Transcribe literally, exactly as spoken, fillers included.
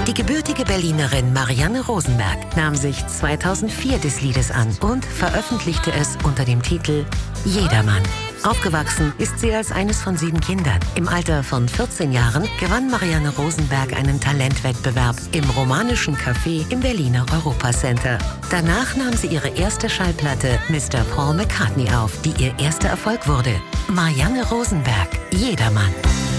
Die gebürtige Berlinerin Marianne Rosenberg nahm sich zweitausendvier des Liedes an und veröffentlichte es unter dem Titel Jedermann. Aufgewachsen ist sie als eines von sieben Kindern. Im Alter von vierzehn Jahren gewann Marianne Rosenberg einen Talentwettbewerb im romanischen Café im Berliner Europacenter. Danach nahm sie ihre erste Schallplatte Mister Paul McCartney auf, die ihr erster Erfolg wurde. Marianne Rosenberg, Jedermann.